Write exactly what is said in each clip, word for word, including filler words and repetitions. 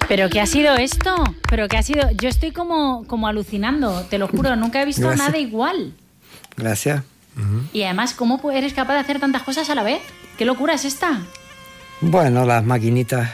¿Pero qué ha sido esto? ¿Pero qué ha sido? Yo estoy como, como alucinando, te lo juro, nunca he visto Gracias. nada igual. Gracias. Uh-huh. Y además, ¿cómo eres capaz de hacer tantas cosas a la vez? ¿Qué locura es esta? Bueno, las maquinitas.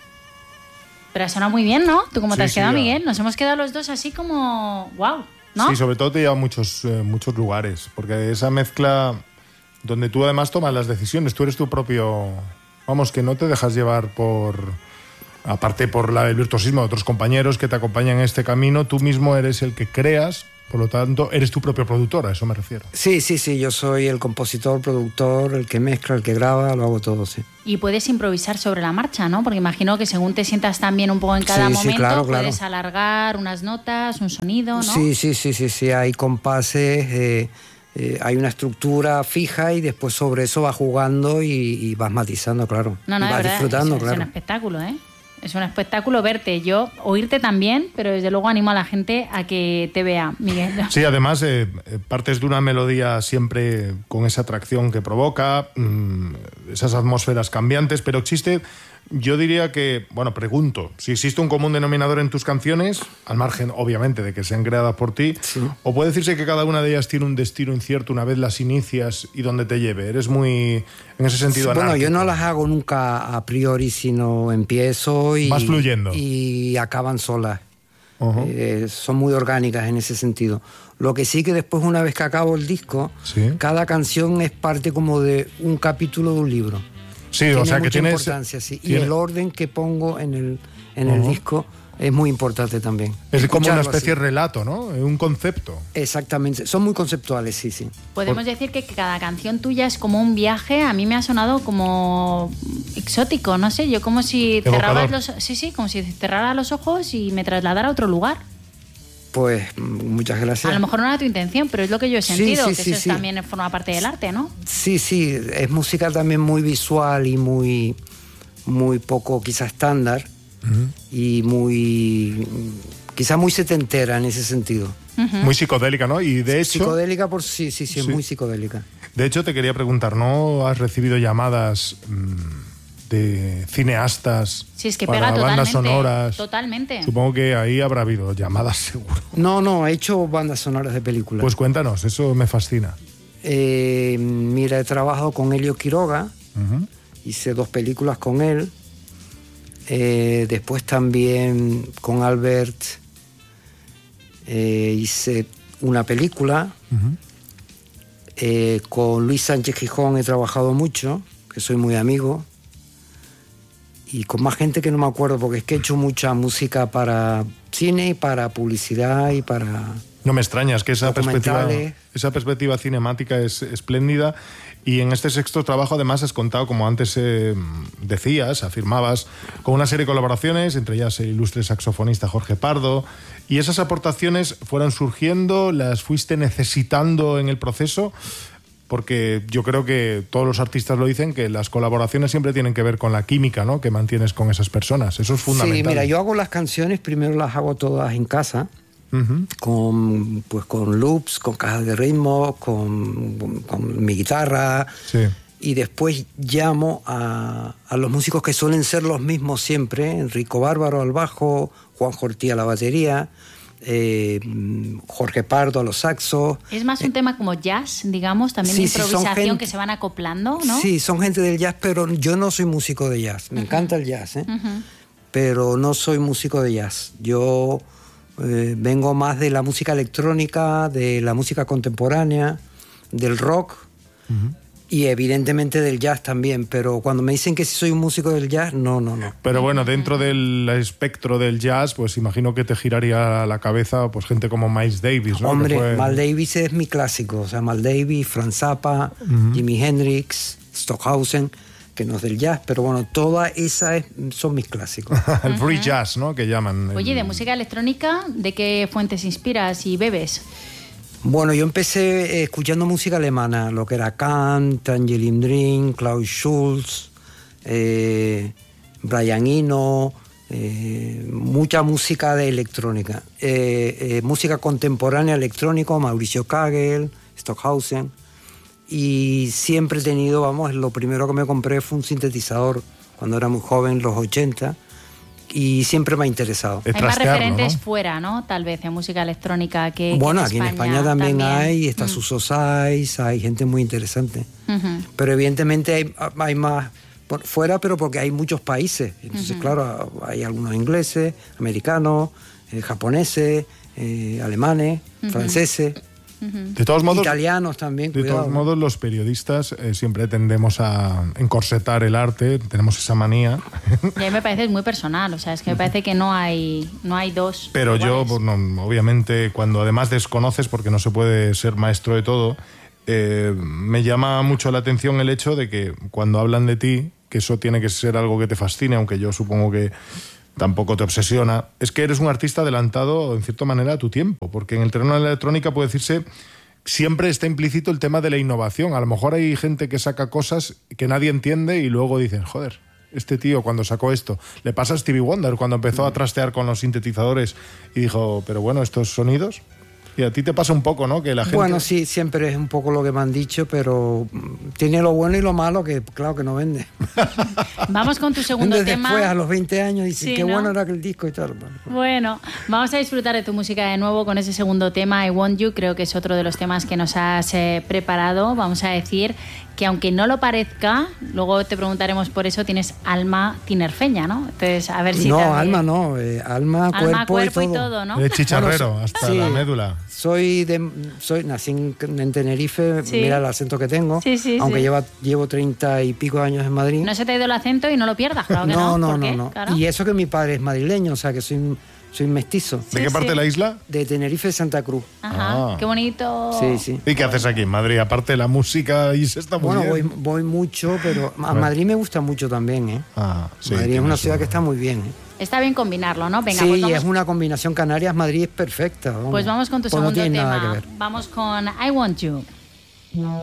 Pero suena muy bien, ¿no? ¿Tú cómo sí, te has sí, quedado, ya. Miguel? Nos hemos quedado los dos así como... ¡Wow! ¿No? Sí, sobre todo te lleva a muchos, eh, muchos lugares, porque esa mezcla donde tú además tomas las decisiones, tú eres tu propio... Vamos, que no te dejas llevar por... Aparte por la, el virtuosismo de otros compañeros que te acompañan en este camino, tú mismo eres el que creas, por lo tanto, eres tu propio productor, a eso me refiero. Sí, sí, sí, yo soy el compositor, productor, el que mezcla, el que graba, lo hago todo, sí. Y puedes improvisar sobre la marcha, ¿no? Porque imagino que según te sientas también un poco en cada sí, momento, sí, claro, puedes claro. alargar unas notas, un sonido, ¿no? Sí, sí, sí, sí, sí, hay compases, eh, eh, hay una estructura fija y después sobre eso vas jugando y, y vas matizando, claro. No, no, y vas de verdad, disfrutando, es, claro. Es un espectáculo, ¿eh? Es un espectáculo verte, yo oírte también, pero desde luego animo a la gente a que te vea, Miguel. Sí, además eh, partes de una melodía siempre con esa atracción que provoca, mmm, esas atmósferas cambiantes, pero existe, yo diría que, bueno, pregunto, si existe un común denominador en tus canciones, al margen, obviamente, de que sean creadas por ti, sí. o puede decirse que cada una de ellas tiene un destino incierto una vez las inicias y donde te lleve. Eres muy, en ese sentido, sí, bueno, anárquico. yo no las hago nunca a priori, sino empiezo y... Vas fluyendo. Y acaban solas. Uh-huh. Eh, son muy orgánicas en ese sentido. Lo que sí que después, una vez que acabo el disco, ¿Sí? cada canción es parte como de un capítulo de un libro. Sí, tiene o sea que mucha tienes... importancia, sí. Tiene... Y el orden que pongo en el, en uh-huh. el disco es muy importante también. Es como una especie así. de relato, ¿no? Un concepto. Exactamente. Son muy conceptuales, sí, sí. Podemos decir que cada canción tuya es como un viaje. A mí me ha sonado como exótico, no sé. Yo como si cerrabas los... Sí, sí, como si cerrara los ojos y me trasladara a otro lugar. Pues muchas gracias. A lo mejor no era tu intención, pero es lo que yo he sentido, sí, sí, que sí, eso sí. también forma parte del arte, ¿no? Sí, sí, es música también muy visual y muy, muy poco quizá estándar uh-huh. y muy, quizá muy setentera en ese sentido. Uh-huh. Muy psicodélica, ¿no? Y de hecho... Psicodélica, por sí, sí, sí, es sí. muy psicodélica. De hecho, te quería preguntar, ¿no has recibido llamadas mmm, de cineastas sí, es que para pega bandas totalmente, sonoras? Totalmente. Supongo que ahí habrá habido llamadas, seguro. No, no, he hecho bandas sonoras de películas. Pues cuéntanos, eso me fascina. Eh, mira, he trabajado con Elio Quiroga, uh-huh. hice dos películas con él. Eh, después también con Albert eh, hice una película. Uh-huh. Eh, con Luis Sánchez Gijón he trabajado mucho, que soy muy amigo. Y con más gente que no me acuerdo, porque es que he hecho mucha música para cine y para publicidad y para... No me extrañas, que esa perspectiva, esa perspectiva cinemática es espléndida. Y en este sexto trabajo, además, has contado, como antes eh, decías, afirmabas, con una serie de colaboraciones, entre ellas el ilustre saxofonista Jorge Pardo. ¿Y esas aportaciones fueron surgiendo? ¿Las fuiste necesitando en el proceso? Porque yo creo que todos los artistas lo dicen, que las colaboraciones siempre tienen que ver con la química, ¿no?, que mantienes con esas personas. Eso es fundamental. Sí, mira, yo hago las canciones, primero las hago todas en casa. Uh-huh. Con, pues, con loops, con cajas de ritmo, con, con, con mi guitarra. Sí. Y después llamo a, a los músicos que suelen ser los mismos siempre: Enrico Bárbaro al bajo, Juan Ortiz a la batería, eh, Jorge Pardo a los saxos. Es más un eh, tema como jazz, digamos, también sí, de improvisación, sí, gente, que se van acoplando, ¿no? Sí, son gente del jazz, pero yo no soy músico de jazz. Me uh-huh. encanta el jazz, ¿eh? Uh-huh. Pero no soy músico de jazz. Yo... Eh, vengo más de la música electrónica, de la música contemporánea, del rock uh-huh. y evidentemente del jazz también, pero cuando me dicen que si soy un músico del jazz, no, no, no. Pero bueno, dentro del espectro del jazz, pues imagino que te giraría la cabeza pues gente como Miles Davis, ¿no? Hombre, fue... Miles Davis es mi clásico, o sea, Miles Davis, Franz Zappa, uh-huh. Jimi Hendrix, Stockhausen, que no es del jazz, pero bueno, todas esas son mis clásicos. El free uh-huh. jazz, ¿no?, que llaman. Oye, el... de música electrónica, ¿de qué fuentes inspiras y bebes? Bueno, yo empecé eh, escuchando música alemana, lo que era Kant, Tangerine Dream, Klaus Schulze, eh, Brian Eno, eh, mucha música de electrónica. Eh, eh, música contemporánea electrónica, Mauricio Kagel, Stockhausen. Y siempre he tenido, vamos, lo primero que me compré fue un sintetizador cuando era muy joven, los ochenta, y siempre me ha interesado. Hay más referentes, ¿no?, fuera, ¿no? Tal vez en música electrónica que Bueno, que en aquí España en España también, también. hay, está Mm. Suso Saiz, hay gente muy interesante. Uh-huh. Pero evidentemente hay, hay más por fuera, pero porque hay muchos países. Entonces, uh-huh. claro, hay algunos ingleses, americanos, eh, japoneses, eh, alemanes, uh-huh. franceses. De todos modos, italianos también. De cuidado, todos ¿no? modos, los periodistas eh, siempre tendemos a encorsetar el arte, tenemos esa manía. Y a mí me parece muy personal, o sea, es que me parece que no hay, no hay dos. Pero iguales. yo, pues, no, obviamente, cuando además desconoces, porque no se puede ser maestro de todo, eh, me llama mucho la atención el hecho de que cuando hablan de ti, que eso tiene que ser algo que te fascine, aunque yo supongo que tampoco te obsesiona, es que eres un artista adelantado en cierta manera a tu tiempo, porque en el terreno de la electrónica puede decirse siempre está implícito el tema de la innovación. A lo mejor hay gente que saca cosas que nadie entiende y luego dicen, joder, este tío cuando sacó esto, le pasa a Stevie Wonder cuando empezó a trastear con los sintetizadores y dijo, pero bueno, estos sonidos. Y a ti te pasa un poco, ¿no? Que la gente... Bueno, sí, siempre es un poco lo que me han dicho, pero tiene lo bueno y lo malo que, claro, que no vende. Vamos con tu segundo Desde tema. Después, a los veinte años, dicen, sí, qué ¿no? bueno era aquel disco y tal. Bueno, vamos a disfrutar de tu música de nuevo con ese segundo tema, I Want You. Creo que es otro de los temas que nos has eh, preparado. Vamos a decir que aunque no lo parezca, luego te preguntaremos por eso, tienes alma tinerfeña, ¿no? Entonces, a ver si No, también... alma no, eh, alma, alma, cuerpo, cuerpo y y todo. todo, ¿no? De chicharrero, bueno, hasta sí, la médula. Soy de, soy, nací en, en Tenerife, sí. mira el acento que tengo, sí, sí, aunque sí. Lleva, llevo treinta y pico años en Madrid. No se te ha ido el acento y no lo pierdas, claro que no. no. No, ¿Por no, qué? no. Claro. Y eso que mi padre es madrileño, o sea que soy, soy mestizo. ¿De Sí, qué parte sí. de la isla? De Tenerife, Santa Cruz. Ajá, Ah. qué bonito. Sí, sí. ¿Y qué haces aquí en Madrid? Aparte de la música y se está muy Bueno, bien. voy, voy mucho, pero a Bueno. Madrid me gusta mucho también, ¿eh? Ah, sí, Madrid es una tienes ciudad un- que está muy bien, ¿eh? Está bien combinarlo, ¿no? Venga, sí, pues vamos, es una combinación Canarias, Madrid es perfecta. Vamos. pues vamos con tu Pues no segundo tiene tema. nada que ver. Vamos con I Want You.